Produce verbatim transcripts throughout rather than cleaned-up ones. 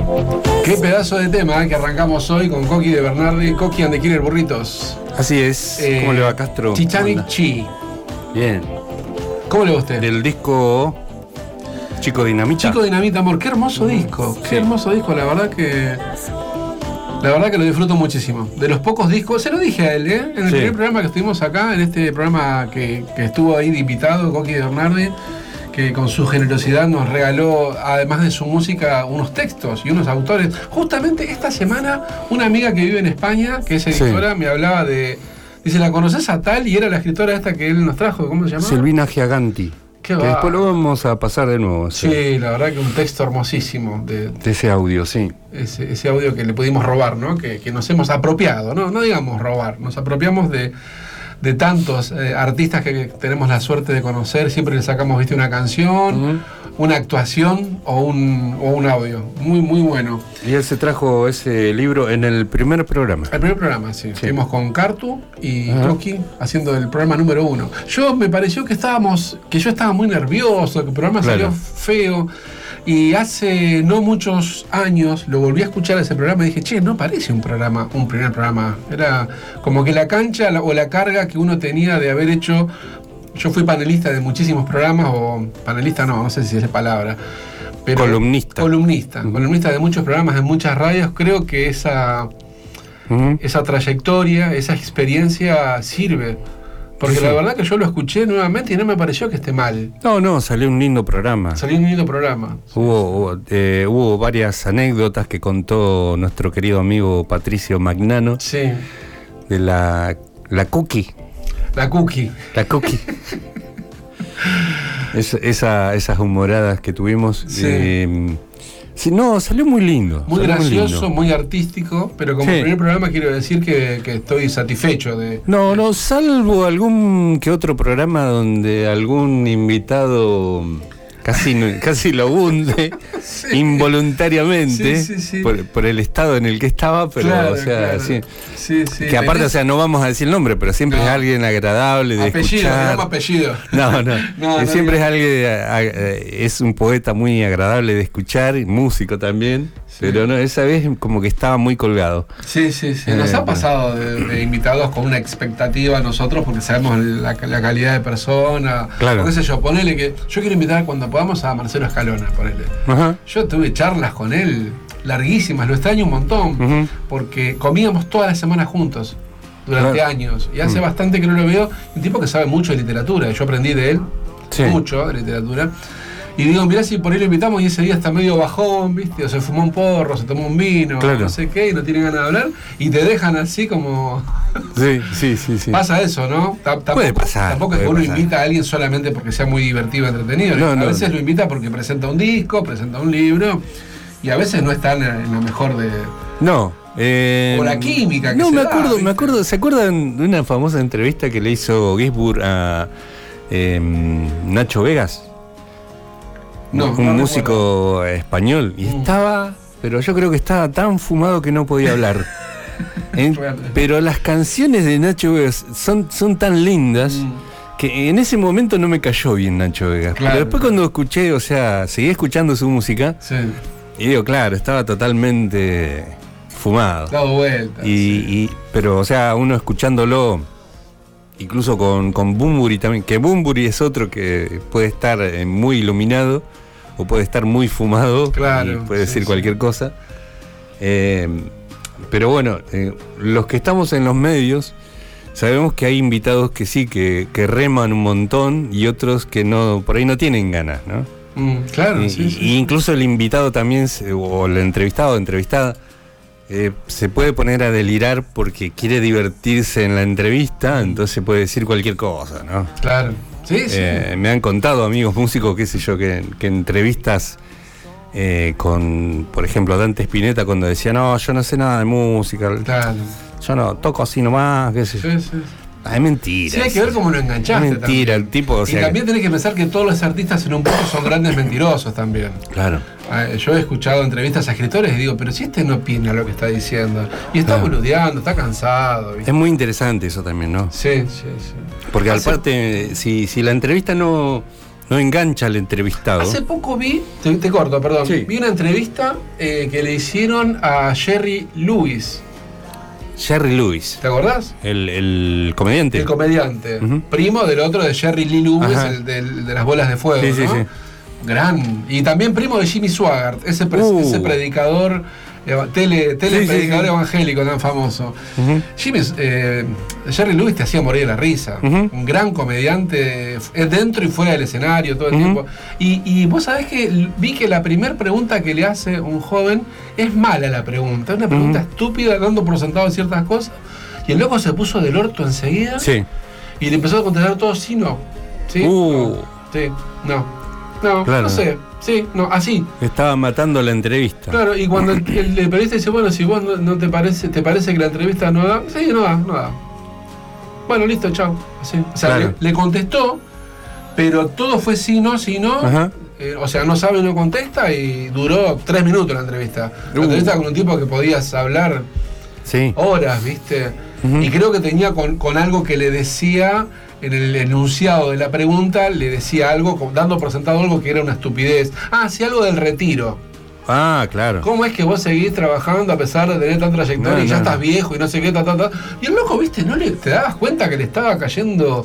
Qué pedazo de tema eh, que arrancamos hoy con Coqui de Bernardi, Coqui and the Killer Burritos. Así es. Eh, ¿Cómo le va, Castro? Chichanic Chi. Bien. ¿Cómo le va a usted? Del disco Chico Dinamita. Chico Dinamita, amor, qué hermoso disco. Qué Sí. hermoso disco, la verdad que. La verdad que lo disfruto muchísimo. De los pocos discos, se lo dije a él, ¿eh? En el Sí. primer programa que estuvimos acá, en este programa que, que estuvo ahí de invitado, Coqui de Bernardi, que con su generosidad nos regaló, además de su música, unos textos y unos autores. Justamente esta semana, una amiga que vive en España, que es editora, sí. me hablaba de. Dice, ¿la conoces a tal? Y era la escritora esta que él nos trajo, ¿cómo se llama? Silvina Giaganti. Qué que va. después lo vamos a pasar de nuevo. Sí, sí, la verdad que un texto hermosísimo. De, de ese audio, sí. Ese, ese audio que le pudimos robar, ¿no? Que, que nos hemos apropiado, ¿no? No digamos robar, nos apropiamos de, de tantos eh, artistas que tenemos la suerte de conocer. Siempre le sacamos, viste, una canción, uh-huh. una actuación o un, o un audio. Muy, muy bueno. Y él se trajo ese libro en el primer programa. El primer programa, sí. sí. Estuvimos con Cartu y uh-huh. Coqui haciendo el programa número uno. Yo me pareció que estábamos, que yo estaba muy nervioso, que el programa claro. salió feo. Y hace no muchos años lo volví a escuchar ese programa y dije, che, no parece un programa, un primer programa. Era como que la cancha la, o la carga que uno tenía de haber hecho. Yo fui panelista de muchísimos programas, o panelista no, no sé si es la palabra. Pero columnista. Columnista. Uh-huh. Columnista de muchos programas, en muchas radios. Creo que esa, uh-huh. esa trayectoria, esa experiencia sirve. Porque sí. la verdad que yo lo escuché nuevamente y no me pareció que esté mal. No, no, salió un lindo programa. Salió un lindo programa. Hubo, hubo, eh, hubo varias anécdotas que contó nuestro querido amigo Patricio Magnano. Sí. De la, la Cookie. La Cookie. La Cookie. es, esa, esas humoradas que tuvimos. Sí. Eh, sí, no, salió muy lindo. Muy salió gracioso, muy, lindo. muy artístico, pero como sí. primer programa quiero decir que, que estoy satisfecho de... No, no, salvo algún que otro programa donde algún invitado casi, casi lo hunde sí. involuntariamente sí, sí, sí. Por, por el estado en el que estaba, pero claro, o sea, claro. sí. Sí, sí. Que aparte, o sea, no vamos a decir el nombre, pero siempre no. es alguien agradable de apellido, escuchar. Apellido, apellido. No, no. no, no no. siempre es alguien, es un poeta muy agradable de escuchar, músico también. Sí. Pero no, esa vez como que estaba muy colgado. Sí, sí, sí. Nos eh, ha pasado de, de invitados con una expectativa nosotros porque sabemos la, la calidad de persona. Claro. O qué sé yo, ponele que. Yo quiero invitar cuando podamos a Marcelo Escalona, ponele. Ajá. Yo tuve charlas con él larguísimas, lo extraño un montón, uh-huh. porque comíamos todas las semanas juntos durante uh-huh. años. Y hace uh-huh. bastante que no lo veo. Un tipo que sabe mucho de literatura. Yo aprendí de él sí. mucho de literatura. Y digo, mirá si por ahí lo invitamos y ese día está medio bajón, ¿viste? O se fumó un porro, se tomó un vino, claro. no sé qué, y no tiene ganas de hablar, y te dejan así como... Sí, sí, sí, sí. Pasa eso, ¿no? Tampoco, puede pasar. Tampoco puede es que uno pasar. invita a alguien solamente porque sea muy divertido, entretenido. No, a no, veces no. lo invita porque presenta un disco, presenta un libro, y a veces no está en la mejor de... No. Eh, o la química que No, se me da, acuerdo, ¿viste? me acuerdo, ¿se acuerdan de una famosa entrevista que le hizo Gisburg a eh, Nacho Vegas? No, un no músico recuerdo. español y mm. estaba, pero yo creo que estaba tan fumado que no podía hablar. en, pero las canciones de Nacho Vegas son, son tan lindas mm. que en ese momento no me cayó bien Nacho Vegas. Claro, pero después claro. cuando escuché, o sea, seguí escuchando su música sí. y digo, claro, estaba totalmente fumado. Dado vuelta. Y, Sí. y, pero, o sea, uno escuchándolo, incluso con, con Bunbury también, que Bunbury es otro que puede estar eh, muy iluminado o puede estar muy fumado, claro, y puede sí, decir sí. cualquier cosa. Eh, pero bueno, eh, los que estamos en los medios sabemos que hay invitados que sí, que, que reman un montón y otros que no, por ahí no tienen ganas, ¿no? Mm, claro, y, sí, sí. y incluso el invitado también, o el entrevistado o entrevistada, Eh, se puede poner a delirar porque quiere divertirse en la entrevista, entonces puede decir cualquier cosa, ¿no? Claro, sí, sí. Eh, me han contado amigos músicos, qué sé yo, que, que entrevistas eh, con, por ejemplo, Dante Spinetta cuando decía, no, yo no sé nada de música, claro. yo no toco así nomás, qué sé yo. Sí, sí. Ah, es mentira. Sí, hay que ver cómo lo enganchaste. Es mentira, también. el tipo, o sea, y también tenés que pensar que todos los artistas en un punto son grandes mentirosos también. Claro. Yo he escuchado entrevistas a escritores y digo, pero si este no opina lo que está diciendo. Y está claro. boludeando, está cansado. ¿viste? Es muy interesante eso también, ¿no? Sí, sí, sí. Porque Hace... aparte, si, si la entrevista no, No engancha al entrevistado. Hace poco vi, te, te corto, perdón, sí. vi una entrevista eh, que le hicieron a Jerry Lewis. Jerry Lewis. ¿Te acordás? El, el comediante. El comediante. Uh-huh. Primo del otro de Jerry Lee Lewis, el, del, de las bolas de fuego. Sí, ¿no? sí, sí. Gran. Y también primo de Jimmy Swaggart, ese, pre, uh. ese predicador, tele, tele sí, predicador sí, sí. evangélico tan famoso. Uh-huh. Jimmy, eh, Jerry Lewis te hacía morir de la risa. Uh-huh. Un gran comediante, dentro y fuera del escenario, todo el uh-huh. tiempo. Y, y vos sabés que vi que la primera pregunta que le hace un joven es mala la pregunta. Es una pregunta uh-huh. estúpida, dando por sentado ciertas cosas. Y el loco se puso del orto enseguida. Sí. Y le empezó a contestar todo sí, no. Sí, uh. no. Sí, no. No, claro. no sé, sí, no, así. Estaba matando la entrevista. Claro, y cuando el, el, el periodista dice, bueno, si vos no, no te parece, te parece que la entrevista no da, sí, no da, no da. Bueno, listo, chao. Así. O sea, claro. le, le contestó, pero todo fue sí, no, sí, no. Eh, o sea, no sabe, no contesta, y duró tres minutos la entrevista. La uh. entrevista con un tipo que podías hablar sí. horas, ¿viste? Uh-huh. Y creo que tenía con, con algo que le decía. En el enunciado de la pregunta le decía algo, dando por sentado algo que era una estupidez. Ah, sí, algo del retiro. Ah, claro. ¿Cómo es que vos seguís trabajando a pesar de tener tanta trayectoria no, y ya no. estás viejo y no sé qué, ta, ta, ta? Y el loco, viste, no le, te dabas cuenta que le estaba cayendo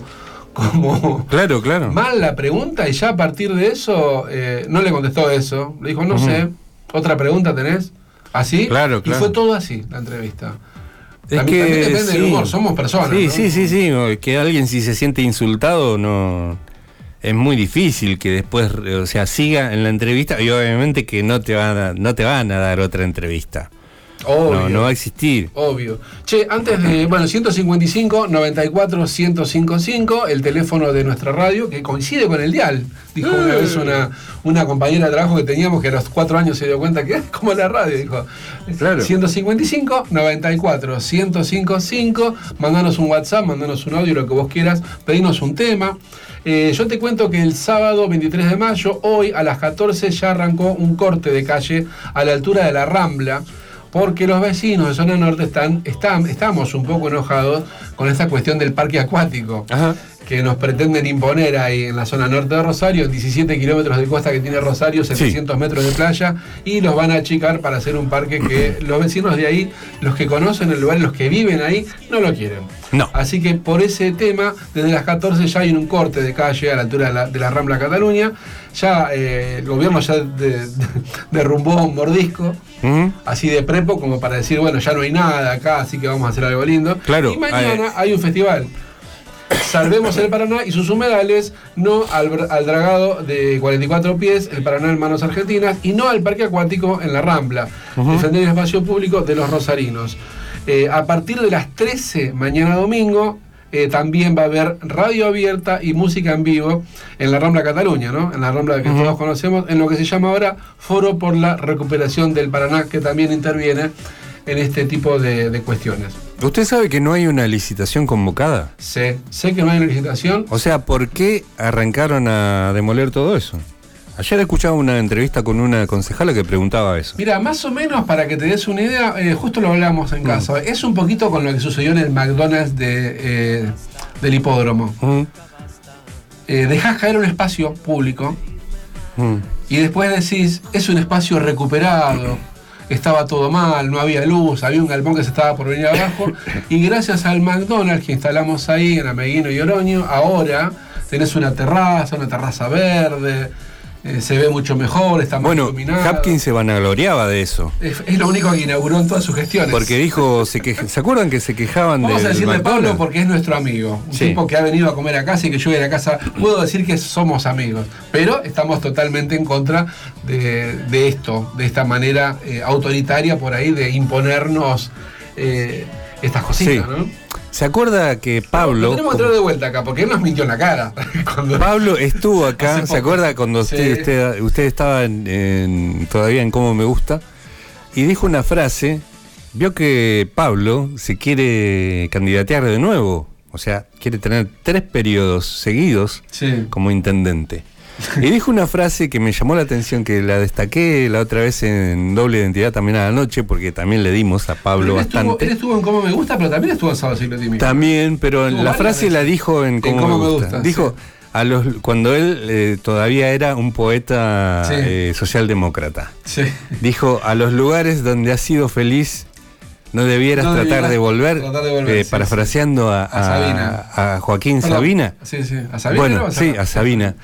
como claro, claro. mal la pregunta, y ya a partir de eso eh, no le contestó eso. Le dijo, no uh-huh. sé, ¿otra pregunta tenés? ¿Así? Claro, claro. Y fue todo así la entrevista. Es también, que también depende sí. del humor, somos personas. Sí, ¿no? sí, sí, sí. Que alguien, si se siente insultado, no. Es muy difícil que después, o sea, siga en la entrevista, y obviamente que no te van a, no te van a dar otra entrevista. Obvio. No, no va a existir. Obvio. Che, antes de, bueno, ciento cincuenta y cinco, noventa y cuatro, ciento cincuenta y cinco, el teléfono de nuestra radio, que coincide con el dial. Dijo uh. una vez una, una compañera de trabajo que teníamos, que a los cuatro años se dio cuenta que es como la radio, dijo. Claro. ciento cincuenta y cinco, noventa y cuatro, ciento cincuenta y cinco, mandanos un WhatsApp, mandanos un audio, lo que vos quieras, pedinos un tema. Eh, yo te cuento que el sábado veintitrés de mayo, hoy a las catorce, ya arrancó un corte de calle a la altura de la Rambla, porque los vecinos de zona norte están, están, estamos un poco enojados con esta cuestión del parque acuático. Ajá. Que nos pretenden imponer ahí en la zona norte de Rosario, diecisiete kilómetros de costa que tiene Rosario, setecientos sí. metros de playa, y los van a achicar para hacer un parque que los vecinos de ahí, los que conocen el lugar, los que viven ahí, no lo quieren. No. Así que por ese tema, desde las catorce ya hay un corte de calle a la altura de la, de la Rambla Cataluña. Ya eh, el gobierno ya de, de, derrumbó un mordisco, uh-huh. así de prepo, como para decir, bueno, ya no hay nada acá, así que vamos a hacer algo lindo. Claro. Y mañana eh. hay un festival. Salvemos el Paraná y sus humedales, no al, al dragado de cuarenta y cuatro pies, el Paraná en manos argentinas, y no al parque acuático en la Rambla. Uh-huh. Defender el espacio público de los rosarinos. Eh, a partir de las trece, mañana domingo, eh, también va a haber radio abierta y música en vivo en la Rambla Cataluña, ¿no? En la Rambla que uh-huh. todos conocemos, en lo que se llama ahora Foro por la Recuperación del Paraná, que también interviene en este tipo de, de cuestiones. ¿Usted sabe que no hay una licitación convocada? Sé, sé que no hay una licitación. O sea, ¿por qué arrancaron a demoler todo eso? Ayer escuchaba una entrevista con una concejala que preguntaba eso. Mira, más o menos para que te des una idea, eh, justo lo hablamos en casa, mm. es un poquito con lo que sucedió en el McDonald's de, eh, del hipódromo. Mm. Eh, dejás caer un espacio público mm. y después decís, es un espacio recuperado. Estaba todo mal, no había luz, había un galpón que se estaba por venir abajo, y gracias al McDonald's que instalamos ahí en Ameguino y Oroño, ahora tenés una terraza, una terraza verde, eh, se ve mucho mejor, está más bueno, iluminado. Bueno, Hapkin se vanagloriaba de eso. Es, es lo único que inauguró en todas sus gestiones. Porque dijo, se, que, ¿se acuerdan que se quejaban de Vamos a decirle Pablo porque es nuestro amigo, un sí. tipo que ha venido a comer a casa y que yo voy a la casa, puedo decir que somos amigos, pero estamos totalmente en contra de, de esto, de esta manera eh, autoritaria por ahí de imponernos eh, estas cositas, sí. ¿no? ¿Se acuerda que Pablo... Lo tenemos que traer de vuelta acá, porque él nos mintió en la cara. Cuando... Pablo estuvo acá, ¿se acuerda cuando usted, sí. usted, usted estaba en, en, todavía en Cómo Me Gusta? Y dijo una frase, vio que Pablo se quiere candidatear de nuevo, o sea, quiere tener tres periodos seguidos sí. como intendente. Y dijo una frase que me llamó la atención, que la destaqué la otra vez en Doble Identidad también a la noche, porque también le dimos a Pablo él bastante. Estuvo, él estuvo en Cómo Me Gusta, pero también estuvo en Sábado Siglo Tímico. También, pero estuvo la frase la dijo en Cómo, en cómo me, gusta. me gusta. Dijo, a los, cuando él eh, todavía era un poeta sí. eh, socialdemócrata. Sí. Dijo, a los lugares donde has sido feliz no debieras no tratar, debieras de volver, tratar de volver, eh, sí, parafraseando sí. A, a, a, Sabina. a Joaquín Perdón. Sabina. Sí, sí. ¿A Sabina? Bueno, sí, a Sabina.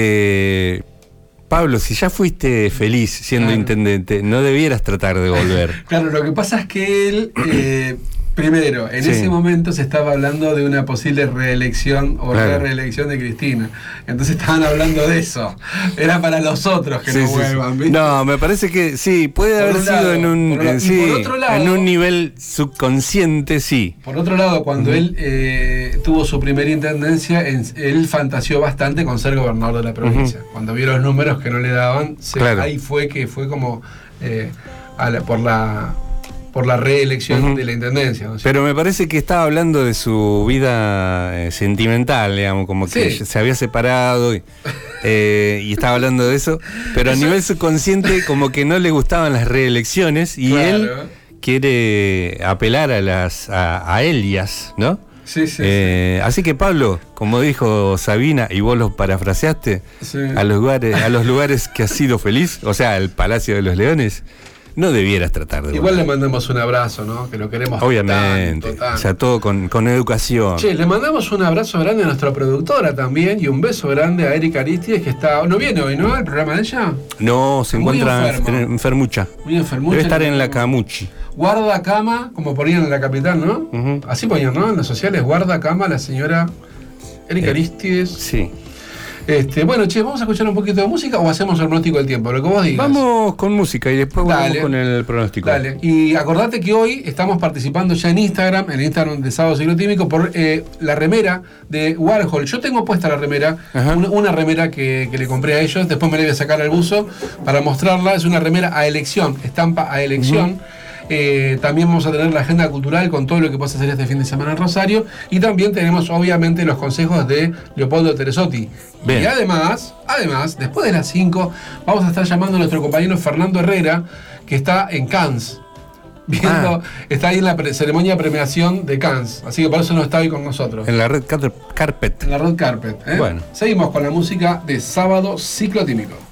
Eh, Pablo, si ya fuiste feliz siendo claro. intendente, no debieras tratar de volver. Claro, lo que pasa es que él... Eh, Primero, en sí. ese momento se estaba hablando de una posible reelección o claro. reelección de Cristina. Entonces estaban hablando de eso. Era para los otros que sí, no sí, vuelvan. Sí. No, me parece que sí, puede por haber sido lado, en un en, sí, lado, en un nivel subconsciente, sí. Por otro lado, cuando uh-huh. él eh, tuvo su primera intendencia, en, él fantaseó bastante con ser gobernador de la provincia. Uh-huh. Cuando vio los números que no le daban, se, claro. ahí fue que fue como eh, a la, por la... por la reelección uh-huh. de la intendencia. ¿No? Pero me parece que estaba hablando de su vida eh, sentimental, digamos, como que sí. se había separado y, eh, y estaba hablando de eso, pero a nivel subconsciente como que no le gustaban las reelecciones y claro. él quiere apelar a las a, a Elias, ¿no? Sí, sí, eh, sí. Así que Pablo, como dijo Sabina, y vos lo parafraseaste, sí. a los lugares, a los lugares que has sido feliz, o sea, el Palacio de los Leones, no debieras tratar de Igual volver. Le mandamos un abrazo, ¿no? Que lo queremos obviamente, tanto, tanto. O sea, todo con, con educación. Che, le mandamos un abrazo grande a nuestra productora también y un beso grande a Erika Aristides, que está... ¿No viene hoy, no? ¿El programa de ella? No, se Muy encuentra enfermo. enfermucha. Muy enfermucha. Debe estar en la Camuchi. Guarda cama, como ponían en la capital, ¿no? Uh-huh. Así ponían, ¿no? En las sociales, guarda cama la señora Erika eh, Aristides. Sí. Este, bueno, che, ¿vamos a escuchar un poquito de música o hacemos el pronóstico del tiempo? Lo que vos digas. Vamos con música y después Dale. vamos con el pronóstico. Dale. Y acordate que hoy estamos participando ya en Instagram, en el Instagram de Sábado Ciclotímico, por eh, la remera de Warhol. Yo tengo puesta la remera, una, una remera que, que le compré a ellos, después me la voy a sacar al buzo para mostrarla. Es una remera a elección, estampa a elección. Uh-huh. Eh, también vamos a tener la agenda cultural con todo lo que puedes hacer este fin de semana en Rosario, y también tenemos obviamente los consejos de Leopoldo Teresotti. Bien. Y además, además, después de las cinco vamos a estar llamando a nuestro compañero Fernando Herrera, que está en Cannes, viendo, ah. está ahí en la pre- ceremonia de premiación de Cannes, así que por eso no está hoy con nosotros. En la red carpet. En la red carpet, ¿eh? Bueno. Seguimos con la música de Sábado Ciclotímico.